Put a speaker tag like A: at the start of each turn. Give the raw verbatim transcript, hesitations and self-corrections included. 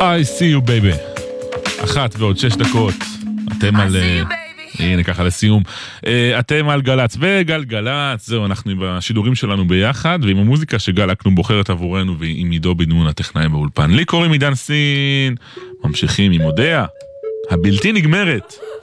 A: I see you baby. אחת ועוד שש דקות. אתם על... הנה ככה לסיום. אתם על גלץ וגלגלץ. זהו, אנחנו בשידורים שלנו ביחד, ועם המוזיקה שגל אקנום בוחרת עבורנו, ועם עידו בן נון הטכנאי באולפן. לי קוראים עידן סין. ממשיכים עם הודעה הבלתי נגמרת